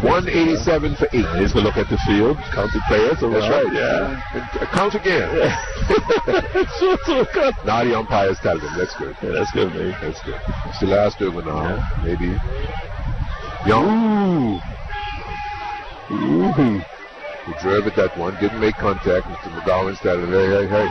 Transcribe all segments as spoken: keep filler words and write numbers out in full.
one eighty-seven for eight. He's going to look at the field, count the players. That's right. Yeah. And, uh, count again. Now the umpires tell them. That's good. Yeah, that's good, man. That's good. It's the last over now. Yeah. Maybe. Young. Ooh. Ooh. He drove at that one. Didn't make contact. Mister McGowan's telling him, hey, hey, hey.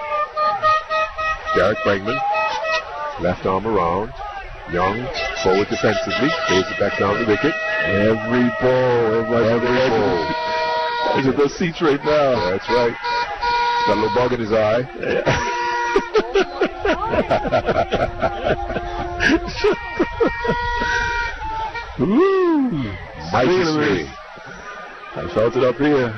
Derek Bregman. Left arm around. Young. Forward defensively. Plays it back down the wicket. Every ball. Every ball. Those are those seats right now. That's right. Got a little bug in his eye. Woo! Mighty swing. I felt it up here.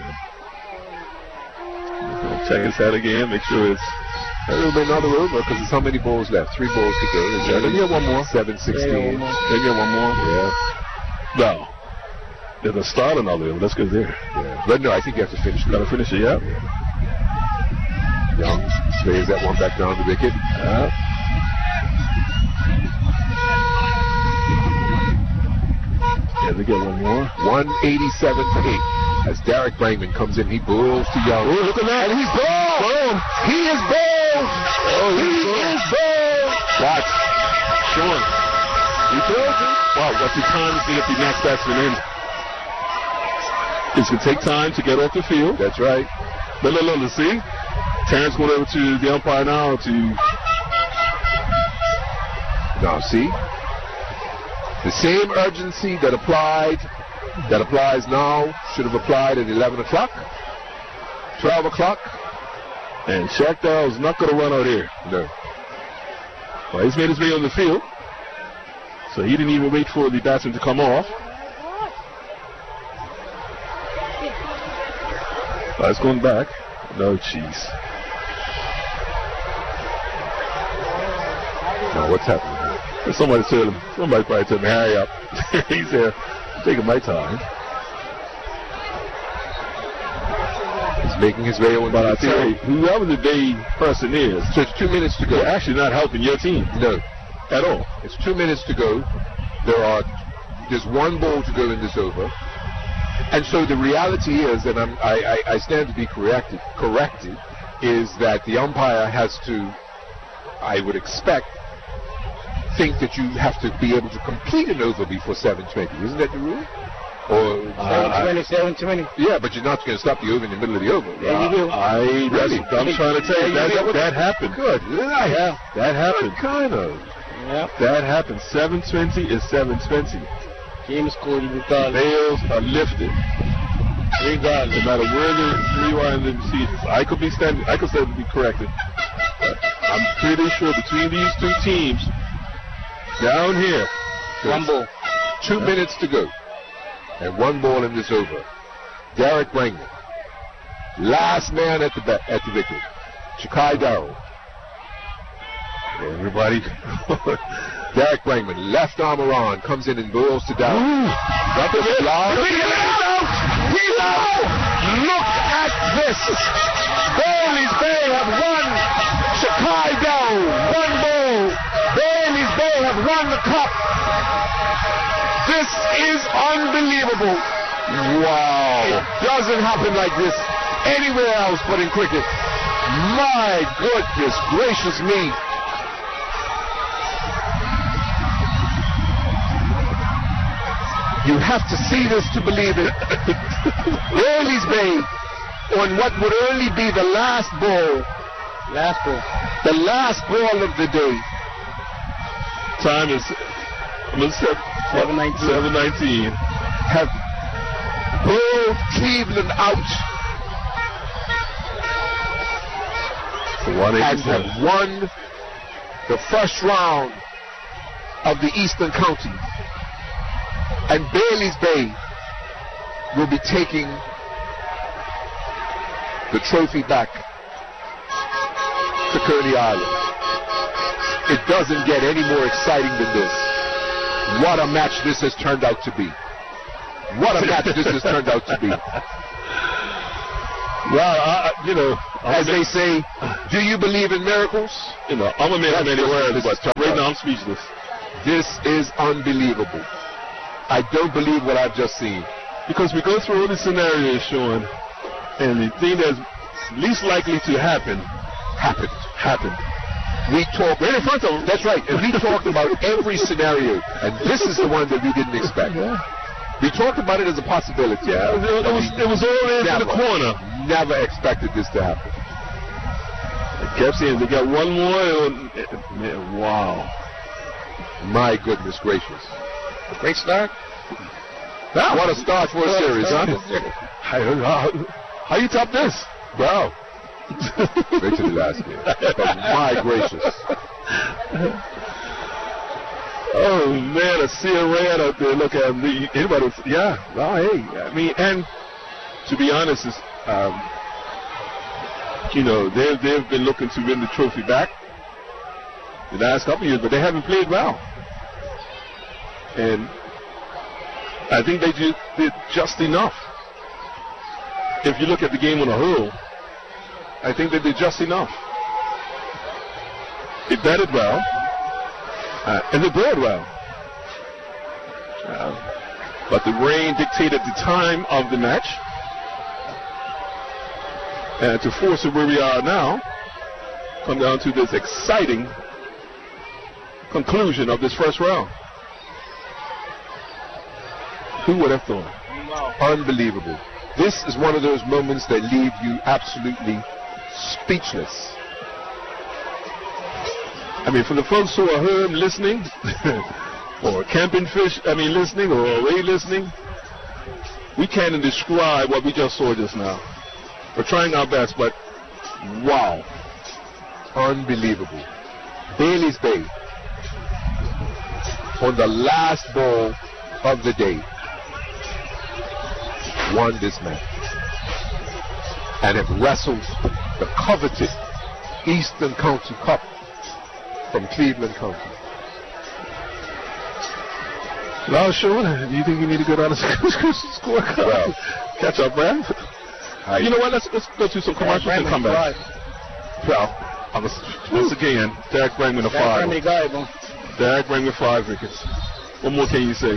Check his head again. Make sure it's. There'll be another over because there's how many balls left? Three balls to go. Is Yeah, then you have one more. seven sixteen. Then you have one more. Yeah. No. There's a start another over. That's good there. Yeah. But no, I think you have to finish. Gotta finish it, yeah. Young plays that one back down the wicket. Yeah. Yeah, we get one more. one eighty-seven for eight. As Derek Bregman comes in, he bowls to Young. Oh, look at that. And he's bowled. Boom. He is bowled. Oh, he is bowled. Watch. Sean. You told you. Wow, what's the time to get the next batsman in? It's going to take time to get off the field. That's right. Look, look, look, see? Terrence going over to the umpire now to... Now, see? The same urgency that applied, that applies now, should have applied at eleven o'clock, twelve o'clock. And Shaq Dowell's not going to run out here. No. Well, he's made his way on the field. So he didn't even wait for the batsman to come off. Oh, it's going back. No, jeez. Now, what's happening? Somebody told him, somebody probably told him, hurry up. He's there, taking my time. He's making his way on But the I tell you, field. whoever the day person is, So it's two minutes to go. they're actually not helping your team No. at all. It's two minutes to go. There are, there's one ball to go in this over. And so the reality is, and I'm, I, I, I stand to be corrected, corrected, is that the umpire has to, I would expect, think that you have to be able to complete an over before seven twenty. Isn't that the rule? Or seven twenty, seven twenty. Yeah, but you're not going to stop the over in the middle of the over. Yeah, you do. I, that's Really? what I'm trying to tell you. That, Yeah, that, that happened. Good. Yeah, that happened. Kind of. Yeah. That happened. seven twenty is seven twenty. James Cody regardless. Veils are lifted. Regardless. No matter where the, you are in the season. I could be standing, I could stand to be corrected. But I'm pretty sure between these two teams, down here, One ball. Two minutes to go. And one ball in this over. Derek Bregman. Last man at the ba- at the wicket. Chikai Darrow. Everybody. Derek Bregman, left arm around, comes in and bowls to Darrow. That was loud. He's out! Look at this! Bailey's Bay have won. Chikai Darrow, one ball. Bailey's Bay have won the cup. This is unbelievable. Wow. It doesn't happen like this anywhere else but in cricket. My goodness gracious me. You have to see this to believe it. Bailey's Bay on what would only be the last ball. Last ball. The last ball of the day. time is seven nineteen. seven nineteen. Have pulled Cleveland out and have won the first round of the Eastern County. And Bailey's Bay will be taking the trophy back to Kearney Island. It doesn't get any more exciting than this. What a match this has turned out to be. What a match this has turned out to be. Well, I, you know, as they say, do you believe in miracles? You know, I'm a man of many words, but right now I'm speechless. This is unbelievable. I don't believe what I've just seen. Because we go through all the scenarios, Sean, and the thing that's least likely to happen happened. Happened. We talked right in front of them. That's right. And we talked about every scenario, and this is the one that we didn't expect. Yeah. We talked about it as a possibility. Yeah, it was, it was, it was all in never, the corner. Never expected this to happen. I kept saying they got one more. And, man, wow. My goodness gracious. Great start. Wow. What a start for a series, huh? How, how, how you top this? Wow. Wait till the last game. But my gracious. Oh man, I see a red out there. Look at me. Anybody? Yeah. Well, hey. I mean, and to be honest, is um, you know, they've they've been looking to win the trophy back the last couple of years, but they haven't played well. And I think they did, did just enough. If you look at the game on a whole, I think they did just enough. They batted well, uh, and they bowled well. Uh, but the rain dictated the time of the match. And to force it where we are now, come down to this exciting conclusion of this first round. Who would have thought? Wow. Unbelievable. This is one of those moments that leave you absolutely speechless. I mean, for the folks who are home listening, or camping fish, I mean, listening, or away listening, we can't describe what we just saw just now. We're trying our best, but wow. Unbelievable. Bailey's Bay, on the last ball of the day, won this match. And it wrestled the coveted Eastern County Cup from Cleveland County. Now, Sean, do you think you need to go down the scorecard? Well, catch up, man. I, you know what? Let's let's go to some commercials and come back. Well, I was, once again, Derek Brangman a five. Derek Brangman five wickets. What more can you say?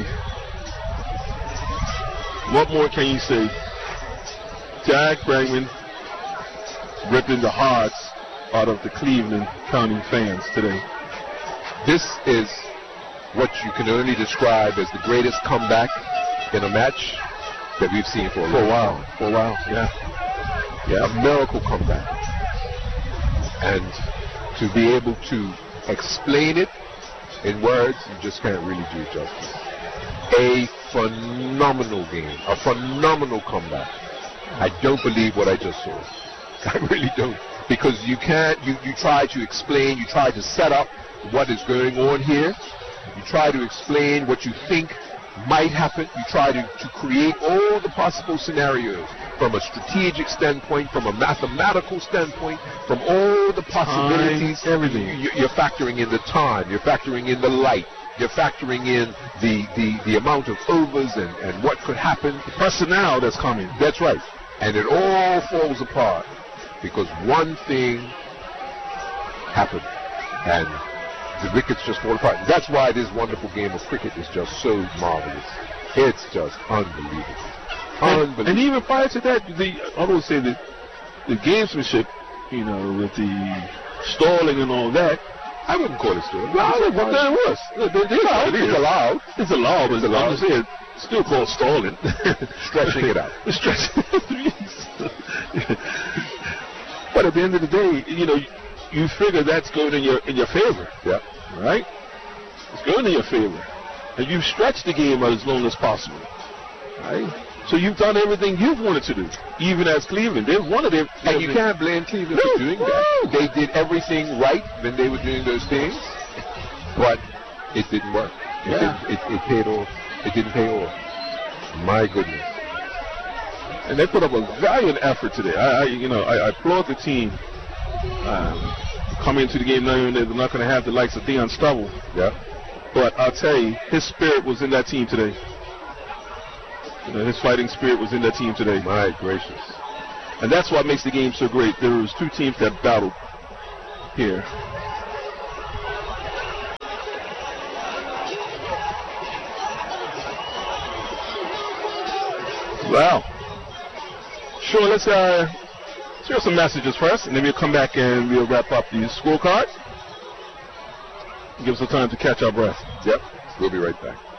What more can you say? Derek Brangman ripping the hearts out of the Cleveland County fans today. This is what you can only describe as the greatest comeback in a match that we've seen for a, for a while. For a while, yeah. Yeah, a miracle comeback. And to be able to explain it in words, you just can't really do it justice. A phenomenal game, a phenomenal comeback. I don't believe what I just saw. I really don't. Because you can't, you, you try to explain, you try to set up what is going on here. You try to explain what you think might happen. You try to, to create all the possible scenarios from a strategic standpoint, from a mathematical standpoint, from all the possibilities. Time, everything. You, you're factoring in the time. You're factoring in the light. You're factoring in the, the, the amount of overs and, and what could happen. The personnel that's coming. That's right. And it all falls apart because one thing happened. And the wickets just fall apart. That's why this wonderful game of cricket is just so marvelous. It's just unbelievable. And, unbelievable. and even prior to that, the I would say that the gamesmanship, you know, with the stalling and all that, I wouldn't call it stalling. Well, but there it was. There, there, well, it's allowed. It's allowed, but I'm just saying, still called stalling. Stretching it out. Stretching. But at the end of the day, you know, you figure that's going in your in your favor. Yeah. Right? It's going in your favor. And you've stretched the game out as long as possible. Right? So you've done everything you've wanted to do, even as Cleveland. They've wanted it. And you can't blame Cleveland no, for doing no. that. They did everything right when they were doing those things, but it didn't work. It, Yeah. didn't, it, it paid off. It didn't pay off. My goodness. And they put up a valiant effort today. I, I you know, I, I applaud the team um, coming into the game knowing that they're not going to have the likes of Deion Stubble. Yeah. But I'll tell you, his spirit was in that team today. You know, his fighting spirit was in that team today. My gracious. And that's what makes the game so great. There was two teams that battled here. Well, sure, let's uh, share some messages first, and then we'll come back and we'll wrap up the scorecard. Give us some time to catch our breath. Yep, we'll be right back.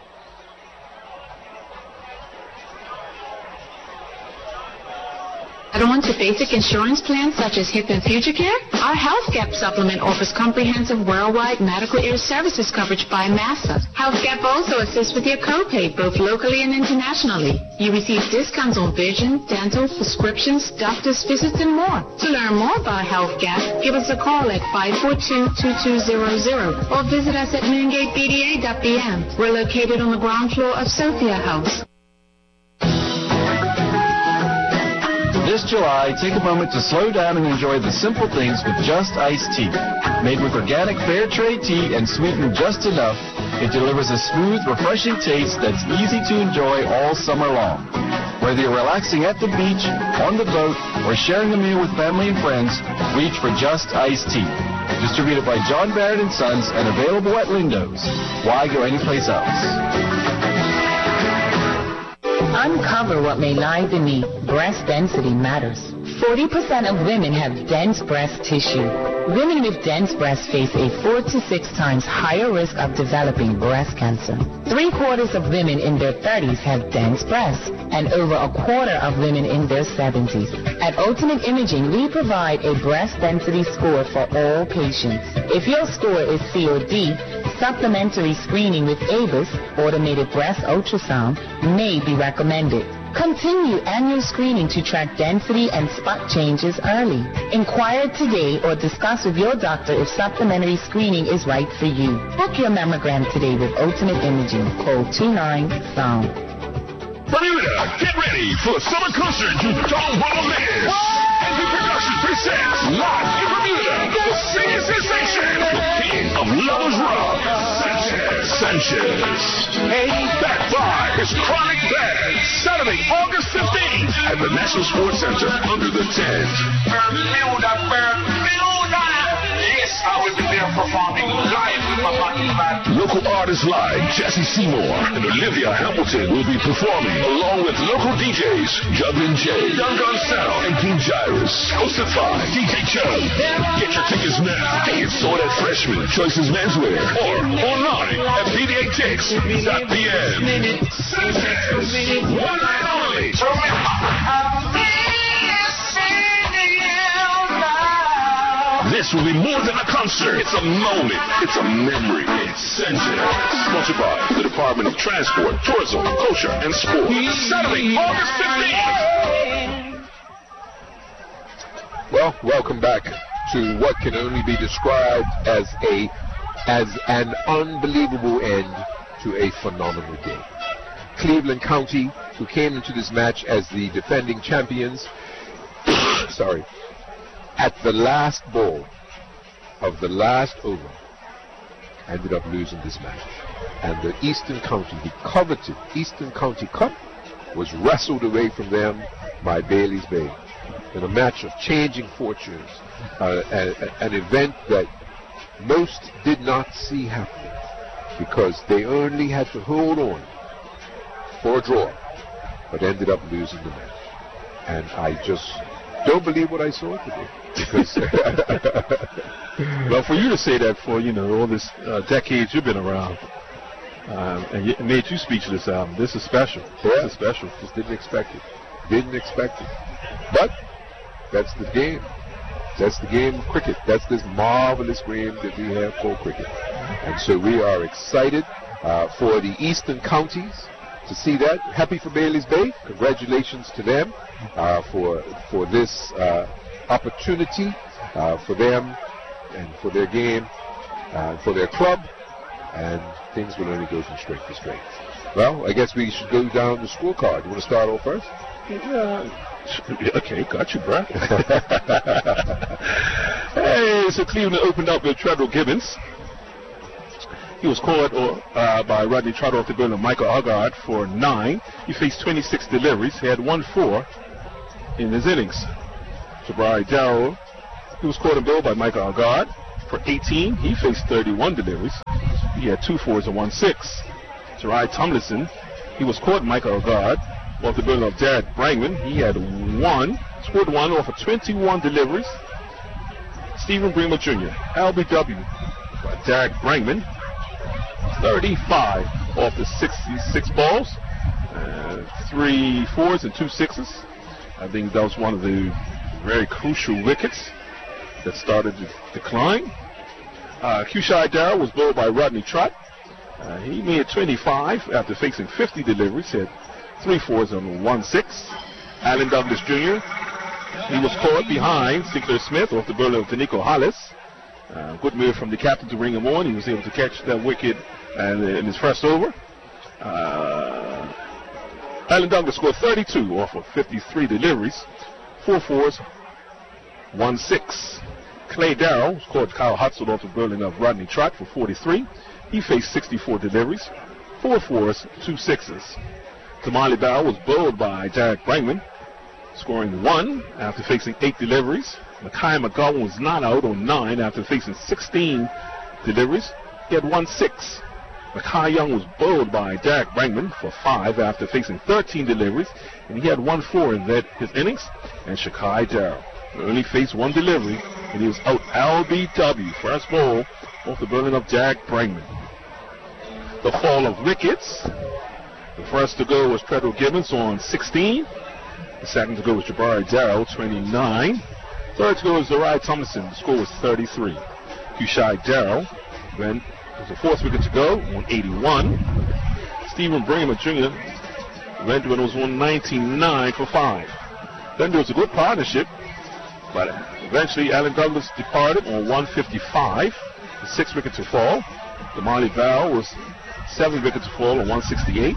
Add on to basic insurance plans such as HIP and FutureCare? Our HealthGap supplement offers comprehensive worldwide medical aid services coverage by Massa. HealthGap also assists with your copay, both locally and internationally. You receive discounts on vision, dental, prescriptions, doctor's visits, and more. To learn more about HealthGap, give us a call at five four two, two two zero zero or visit us at moongate b d a dot b m. We're located on the ground floor of Sophia House. This July, take a moment to slow down and enjoy the simple things with Just Iced Tea. Made with organic fair trade tea and sweetened just enough, it delivers a smooth, refreshing taste that's easy to enjoy all summer long. Whether you're relaxing at the beach, on the boat, or sharing a meal with family and friends, reach for Just Iced Tea. Distributed by John Barrett and Sons and available at Lindo's. Why go anyplace else? Uncover what may lie beneath. Breast density matters. forty percent of women have dense breast tissue. Women with dense breasts face a four to six times higher risk of developing breast cancer. Three quarters of women in their thirties have dense breasts, and over a quarter of women in their seventies. At Ultimate Imaging, we provide a breast density score for all patients. If your score is C or D, supplementary screening with A B U S, automated breast ultrasound, may be recommended. Continue annual screening to track density and spot changes early. Inquire today or discuss with your doctor if supplementary screening is right for you. Book your mammogram today with Ultimate Imaging. Call two nine S O U N D. Bermuda, get ready for a summer concert to Don't Bother Liz. N P Productions presents live in Bermuda, the singing sensation, the king of Lovers Rock, Sanchez. Sanchez. Backed by his chronic band, Saturday, August fifteenth at the National Sports Center under the tent. Bermuda, Bermuda. Yes, I will be there performing live with my body band. Local artists like Jesse Seymour and Olivia Hamilton will be performing along with local D Js Juggling J, Young Gun Sound, and King Gyrus. Hosted by D J Joe. Get your tickets now. Tickets sold at Freshman, Choices Menswear, or online at p d a tix dot p m. One night only. This will be more than a concert. It's a moment. It's a memory. It's Sanchez. Sponsored by the Department of Transport, Tourism, Culture, and Sport. Saturday, August fifteenth. Well, welcome back to what can only be described as a as an unbelievable end to a phenomenal game. Cleveland County, who came into this match as the defending champions, sorry, at the last ball of the last over, ended up losing this match. And the Eastern County, the coveted Eastern County Cup, was wrestled away from them by Bailey's Bay in a match of changing fortunes, uh, a, a, an event that most did not see happening because they only had to hold on for a draw, but ended up losing the match. And I just don't believe what I saw today. Because well, for you to say that for, you know, all this uh, decades you've been around, um, and it made you speechless, um, this is special. Yeah. This is special. Just didn't expect it. Didn't expect it. But that's the game. That's the game of cricket. That's this marvelous game that we have called cricket. And so we are excited uh, for the Eastern counties to see that. Happy for Bailey's Bay. Congratulations to them uh, for for this uh, opportunity uh, for them and for their game, uh, for their club, and things will only go from strength to strength. Well, I guess we should go down the scorecard. You want to start off first? Yeah. Okay, got you, bro. Hey, so Cleveland opened up with Trevor Gibbons. He was caught uh, by Rodney Trotter off the goal of Michael Agard for nine. He faced twenty-six deliveries. He had one four in his innings. Jabari Darrell, he was caught and bowled by Michael Agard for eighteen. He faced thirty-one deliveries. He had two fours and one six. Jari Tomlinson, he was caught Michael Agard off the building of Derek Brangman. He had one, scored one off of twenty-one deliveries. Stephen Bremer Junior, L B W by Derek Brangman, thirty-five off the sixty-six balls, uh, three fours and two sixes. I think that was one of the very crucial wickets that started the decline. Uh, Cushai Darrell was bowled by Rodney Trott. Uh, he made twenty-five after facing fifty deliveries. He had three fours and one six. Alan Douglas Junior, he was caught behind Sinclair Smith off the bowler of Danico Hollis. Uh, good move from the captain to bring him on. He was able to catch that wicket and, uh, in his first over. Uh, Alan Douglas scored thirty-two off of fifty-three deliveries, four fours, one six. Clay Darrell scored Kyle Hudson off the bowling of Rodney Trott for forty-three. He faced sixty-four deliveries, four fours, two sixes. Tamale Barrow was bowled by Derek Brangman, scoring one after facing eight deliveries. Mackay McGowan was not out on nine after facing sixteen deliveries. He had one six. Mackay Young was bowled by Derek Brangman for five after facing thirteen deliveries, and he had one four in that, his innings. And Shakai Darrell only faced one delivery, and he was out L B W, first ball off the bowling of Derek Brangman. The fall of wickets. The first to go was Pedro Gibbons on sixteen. The second to go was Jabari Darrell, twenty-nine. Third to go was Zariah Thompson. The score was thirty-three. Cushai Darrell went, it was the fourth wicket to go on eighty-one. Stephen Bremer Junior went when it was on ninety-nine for five. Then there was a good partnership, but eventually Alan Douglas departed on one fifty-five. The sixth wicket to fall. Damali Barrow was seven wickets to fall on one sixty-eight.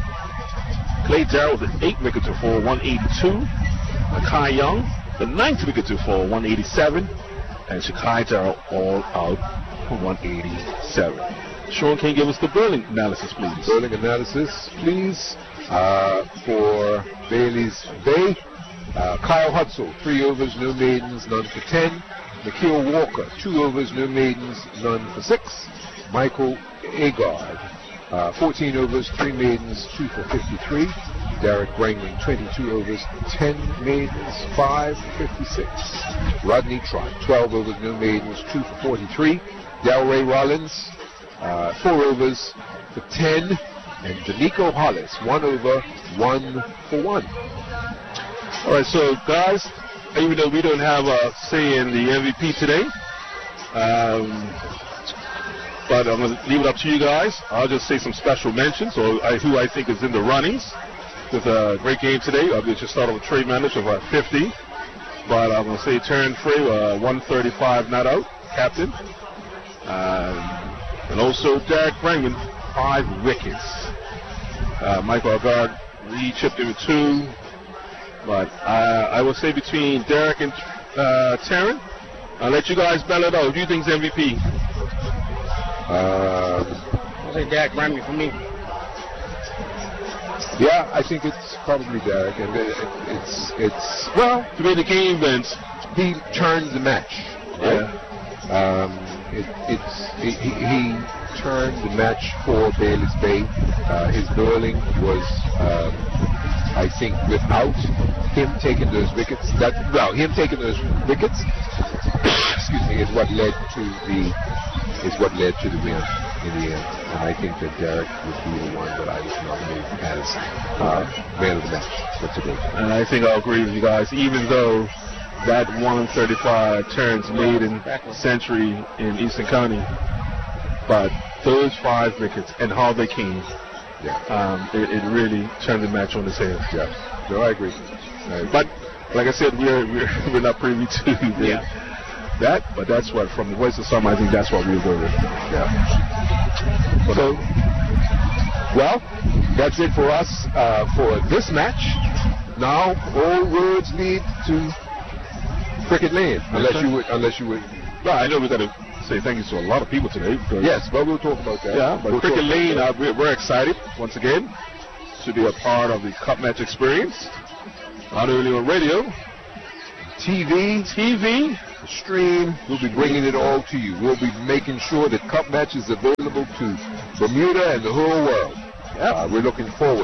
Clay Darrell with an eight wicket to fall, one eighty-two. Mackay Young, the ninth wicket to fall, one eighty-seven. And Shakai Darrell all out for one eighty-seven. Sean, can you give us the bowling analysis, please? Bowling analysis, please. Uh, for Bailey's Bay, uh, Kyle Hudson, three overs, no maidens, none for ten. Nikhil Walker, two overs, no maidens, none for six. Michael Agard, uh, fourteen overs, three maidens, two for fifty-three. Derek Brangman, twenty-two overs, ten maidens, five for fifty-six. Rodney Trott, twelve overs, no maidens, two for forty-three. Delray Rollins, uh, four overs for ten. And Danico Hollis, one over, one for one. All right, so guys, even though we don't have a say in the M V P today, um, but I'm going to leave it up to you guys. I'll just say some special mentions, or I, who I think is in the runnings with a great game today. I'll just start off with Trey Mandich of uh, fifty. But I'm going to say Terran Frey, uh, one thirty-five not out, captain. Um, and also Derek Brangman, five wickets. Uh, Michael Agard, he chipped in with two. But uh, I will say between Derek and uh, Terran, I'll let you guys battle it out. Who do you think's M V P? Uh, I'll say Derek Brangman for me. yeah, I think it's probably Derek, and it, it, it's it's well, To me, the game went. he turned the match. Right? Yeah. Um, it, it's he, he he turned the match for Bailey's Bay. Uh, his bowling was, um, I think, without him taking those wickets. That well, him taking those wickets, excuse me, is what led to the is what led to the win in the end. And I think that Derek would be the one that I would nominate as uh, man of the match. That's a good. And I think I'll agree with you guys, even though that one thirty-five turns maiden century in Eastern County. But those five wickets and how they came, Yeah. um, it, it really turned the match on its head. Yeah. No, I agree. I agree. But like I said, we're we're, we're not privy to the, Yeah. that. But that's what, from the voice of summer, I think that's what we'll go with. Yeah. So, well, that's it for us uh, for this match. Now, all roads lead to Cricket Lane, unless you would, unless you would. Well, I know we got to say thank you to a lot of people today. Because Yes, but we'll talk about that. Yeah, but We'll Cricket talk about Lane, that. uh, we're, we're excited once again to be a part of the Cup Match experience. Not only on radio, T V, T V, stream. We'll be bringing it all to you. We'll be making sure that Cup Match is available to Bermuda and the whole world. Uh, we're looking forward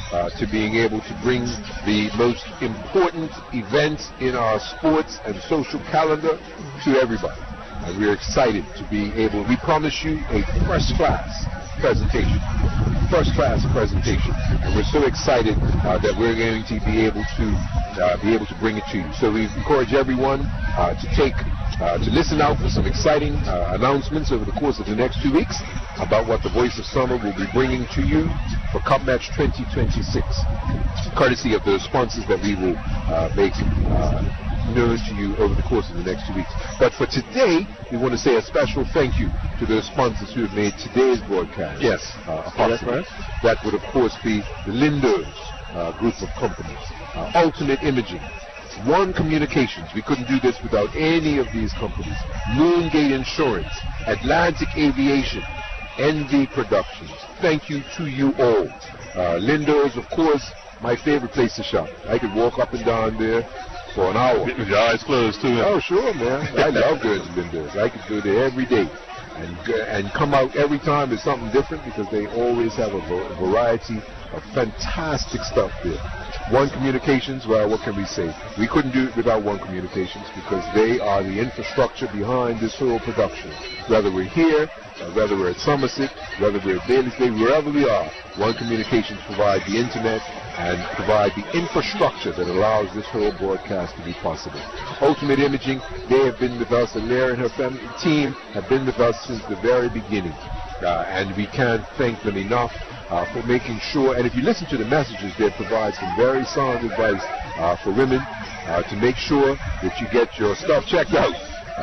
uh, to being able to bring the most important events in our sports and social calendar to everybody. And we're excited to be able, we promise you a first-class presentation. First-class presentation. And we're so excited uh, that we're going to be able to uh, be able to bring it to you. So we encourage everyone uh, to take, uh, to listen out for some exciting uh, announcements over the course of the next two weeks about what the Voice of Summer will be bringing to you for Cup Match twenty twenty-six, courtesy of the sponsors that we will uh, make uh, known to you over the course of the next two weeks. But for today, we want to say a special thank you to those sponsors who have made today's broadcast. Yes. Uh, possible. That would, of course, be the Lindos uh, group of companies, uh, Ultimate Imaging, One Communications. We couldn't do this without any of these companies. Moongate Insurance, Atlantic Aviation, Envy Productions. Thank you to you all. Uh, Lindos, of course, my favorite place to shop. I could walk up and down there for an hour. With your eyes closed, too. Oh, sure, man. I love going to Lindos. I could go there every day and and come out every time with something different because they always have a variety of fantastic stuff there. One Communications, well, what can we say? We couldn't do it without One Communications because they are the infrastructure behind this whole production. Whether we're here, uh, whether we're at Somerset, whether we're at Bailey's Bay, wherever we are, One Communications provide the internet and provide the infrastructure that allows this whole broadcast to be possible. Ultimate Imaging, they have been with us, and Larry and her family team have been with us since the very beginning. Uh, and we can't thank them enough uh, for making sure, and if you listen to the messages, they provide some very sound advice uh, for women uh, to make sure that you get your stuff checked out.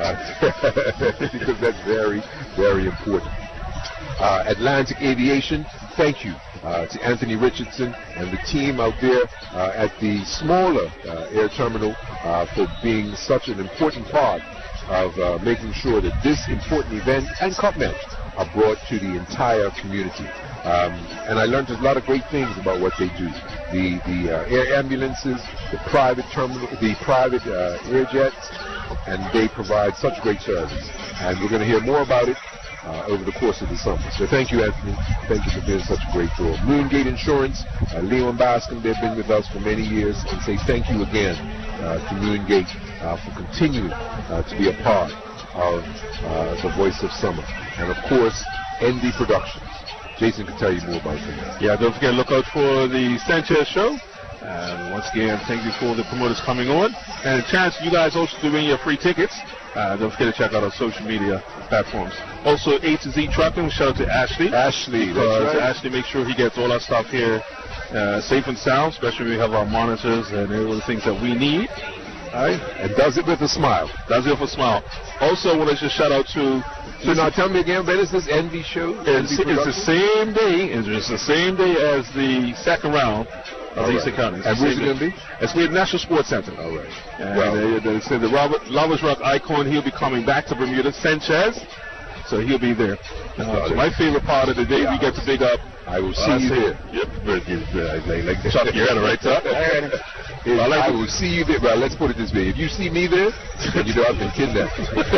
Uh, because that's very, very important. Uh, Atlantic Aviation, thank you uh, to Anthony Richardson and the team out there uh, at the smaller uh, air terminal uh, for being such an important part of uh, making sure that this important event and Cup Match are brought to the entire community. Um, and I learned a lot of great things about what they do. The the uh, air ambulances, the private terminal, the private uh, air jets, and they provide such great service. And we're going to hear more about it uh, over the course of the summer. So thank you, Anthony. Thank you for being such a great role. Moongate Insurance, uh, Leon Bascom, they've been with us for many years, and say thank you again uh, to Moongate uh, for continuing uh, to be a part of uh, the Voice of Summer. And of course, Envy Productions. Jason can tell you more about that. Yeah, don't forget to look out for the Sanchez show. And once again, thank you for the promoters coming on. And a chance for you guys also to win your free tickets. Uh, don't forget to check out our social media platforms. Also, A to Z Trucking, shout out to Ashley. Ashley, that's right. Ashley, make sure he gets all our stuff here uh, safe and sound, especially when we have our monitors and all the things that we need. All right? And does it with a smile. Does it with a smile. Also, I want to just shout out to... So now tell me again, when is this Envy show? It's, Envy it's the same day. It's just the same day as the second round of the Eastern County. And where's it going to be? It's with National Sports Center. All right. And well, they, they said the Robert Lovers Rock icon, he'll be coming back to Bermuda, Sanchez. So he'll be there. Uh, so my favorite part of the day, yeah. we get to big up. I will see uh, you there. Yep. I like to chuck your head right up. I, like I will see you there. Well, let's put it this way. If you see me there, then you know I've been kidnapped.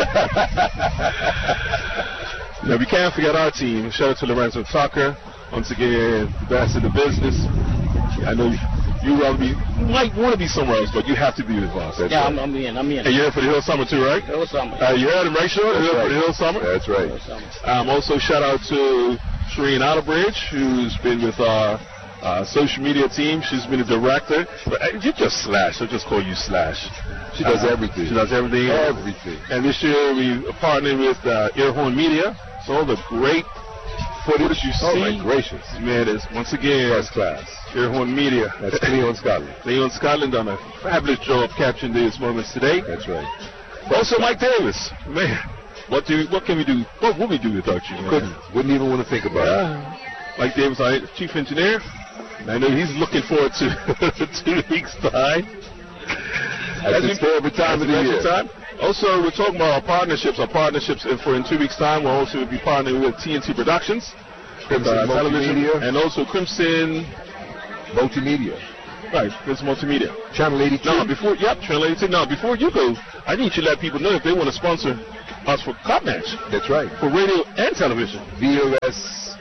Now, we can't forget our team. Shout out to Lorenzo Tucker. Once again, the best in the business. I know you rather be, might want to be somewhere else, but you have to be with us. That's yeah, right. I'm, I'm in. I'm in. And you're here for the Hill Summer too, right? Hill Summer. Uh, you heard him, right, Sean? You're here right. for the Hill Summer? That's right. Um, also, shout out to Shereen Outerbridge, who's been with our uh, social media team. She's been a director. But, uh, you just Slash. I'll just call you Slash. She does uh, everything. She does everything. Everything. And this year we partnered with uh, Airhorn Media. So all the great footage you oh see. Oh, my gracious. Man, it's once again. First class. Airhorn Media. That's Leon Scotland. Leon Scotland done a fabulous job capturing these moments today. That's right. Also, Mike Davis. Man, what do what can we do? What would we do without you? Man? Couldn't. Wouldn't even want to think about yeah. it. Mike Davis, our chief engineer. I know he's looking forward to two weeks' time. That's his favorite time of the year. Time. Also, we're talking about our partnerships. Our partnerships for in two weeks' time, we'll also be partnering with T N T Productions, Crimson uh, Multimedia, and also Crimson Multimedia. Right, Crimson Multimedia. Channel eighty-two. Now, before yep, Channel eighty-two. Now, before you go, I need you to let people know if they want to sponsor us for Cup Match. That's right. For radio and television. V O S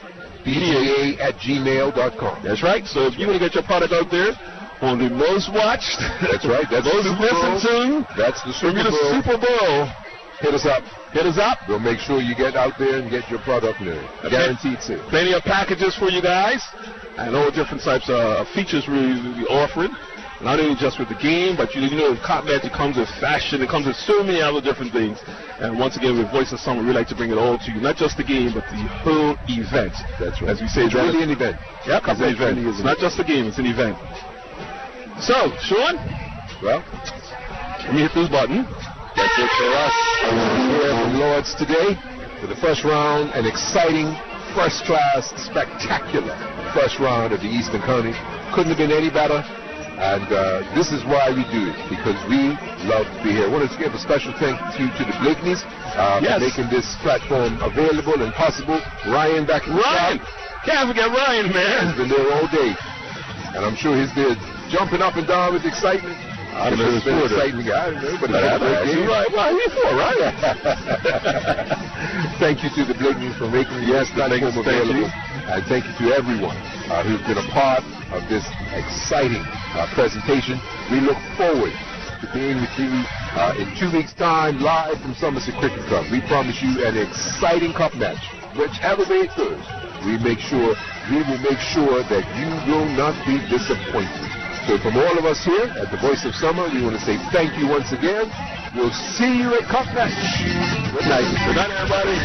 B G A at gmail dot com. That's right. So if you want to get your product out there on the most watched, that's right. That's most the listened to, that's the Super Bermuda Bowl. Super Bowl. Hit us up. Hit us up. We'll make sure you get out there and get your product there. Guaranteed sale. Plenty of packages for you guys, and all different types of features we'll be offering. Not only just with the game, but you, you know, Cotton Match, it comes with fashion, it comes with so many other different things. And once again, with Voice of Summer, we like to bring it all to you. Not just the game, but the whole event. That's right. As we say, it's really an event. Yeah, it's an event. Really it's not just a game, it's an event. So, Sean? Well, let me hit this button. That's it for us here from Lords today. For the first round, an exciting, first-class, spectacular first round of the Eastern County. Couldn't have been any better. And uh, this is why we do it, because we love to be here. I want to give a special thank you to the Blakeneys uh, yes. for making this platform available and possible. Ryan back in Ryan! Can't forget Ryan, man. He's been there all day. And I'm sure he's there jumping up and down with excitement. I don't know it's been exciting guy, but it's right. Well, he's for right. Thank you to the Blakeneys for making yes, this platform available. And thank you to everyone uh, who's been a part of this exciting uh, presentation. We look forward to being with you uh, in two weeks' time live from Somerset Cricket Club. We promise you an exciting cup match, whichever way it goes. We make sure we will make sure that you will not be disappointed. So from all of us here at the Voice of Summer, we want to say thank you once again. We'll see you at cup match. Good night. Good night, everybody.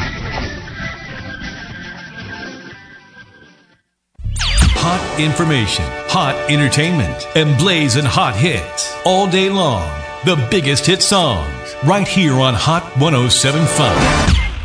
Hot information, hot entertainment, and blazing hot hits all day long. The biggest hit songs right here on Hot one oh seven point five.